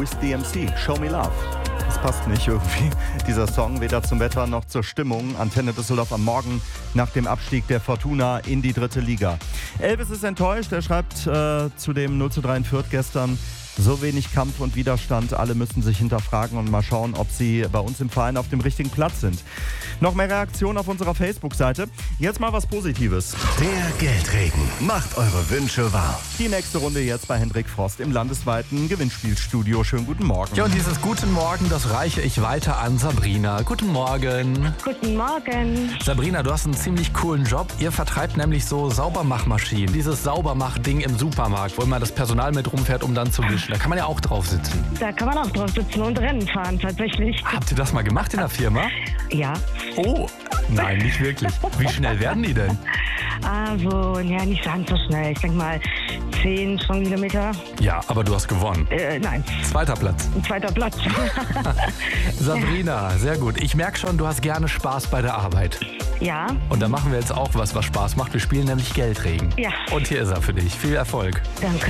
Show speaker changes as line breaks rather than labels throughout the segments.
Louis DMC, Show Me Love. Das passt nicht irgendwie, dieser Song, weder zum Wetter noch zur Stimmung. Antenne Düsseldorf am Morgen nach dem Abstieg der Fortuna in die 3. Liga. Elvis ist enttäuscht, er schreibt zu dem 0:3 in Fürth gestern: So wenig Kampf und Widerstand, alle müssen sich hinterfragen und mal schauen, ob sie bei uns im Verein auf dem richtigen Platz sind. Noch mehr Reaktionen auf unserer Facebook-Seite. Jetzt mal was Positives.
Der Geldregen macht eure Wünsche wahr.
Die nächste Runde jetzt bei Hendrik Frost im landesweiten Gewinnspielstudio. Schönen guten Morgen.
Ja, und dieses Guten Morgen, das reiche ich weiter an Sabrina. Guten Morgen.
Guten Morgen.
Sabrina, du hast einen ziemlich coolen Job. Ihr vertreibt nämlich so Saubermachmaschinen. Dieses Saubermach-Ding im Supermarkt, wo immer das Personal mit rumfährt, um dann zu wischen. Da kann man ja auch drauf sitzen.
Da kann man auch drauf sitzen und Rennen fahren, tatsächlich.
Habt ihr das mal gemacht in der Firma?
Ja.
Oh, nein, nicht wirklich. Wie schnell werden die denn?
Also, ja, nicht ganz so schnell. Ich denke mal 10 Stundenkilometer.
Ja, aber du hast gewonnen.
Nein,
2. Platz.
ein 2. Platz.
Sabrina, sehr gut. Ich merke schon, du hast gerne Spaß bei der Arbeit.
Ja,
Und da machen wir jetzt auch was Spaß macht. Wir spielen nämlich Geldregen.
Ja.
Und hier ist er für dich. Viel Erfolg.
danke.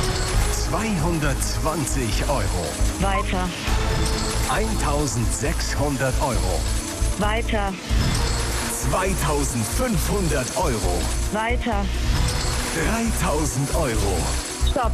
220 Euro.
Weiter,
1600 Euro.
weiter,
2500 Euro.
weiter.
3000 Euro.
Stopp.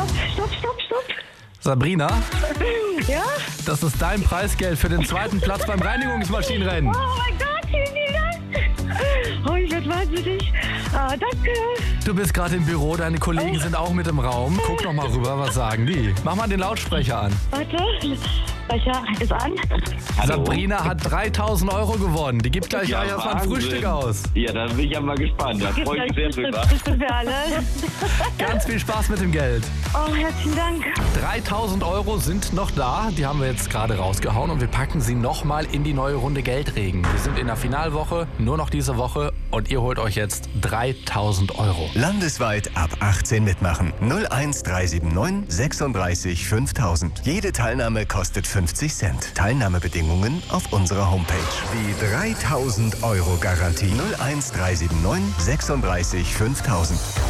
Sabrina,
Ja?
das ist dein Preisgeld für den 2. Platz beim Reinigungsmaschinenrennen.
Oh mein Gott, vielen Dank. Oh, ich werde wahnsinnig. Danke.
Du bist gerade im Büro, deine Kollegen sind auch mit im Raum. Guck noch mal rüber, was sagen die? Mach mal den Lautsprecher an.
Warte, Becher ist an.
Sabrina hat 3000 Euro gewonnen. Die gibt gleich
Ja,
erstmal ein
Wahnsinn.
Frühstück aus.
Ja, da bin ich ja mal gespannt. Da freue ich mich sehr drüber.
Frühstück für alle.
Ganz viel Spaß mit dem Geld.
Oh, herzlichen Dank.
3000 Euro sind noch da. Die haben wir jetzt gerade rausgehauen und wir packen sie nochmal in die neue Runde Geldregen. Wir sind in der Finalwoche, nur noch diese Woche und ihr holt euch jetzt 3000 Euro.
Landesweit ab 18 mitmachen. 01379 36 5000. Jede Teilnahme kostet 50 Cent. Teilnahmebedingungen auf unserer Homepage. Die 3000 Euro Garantie. 01379 36 5000.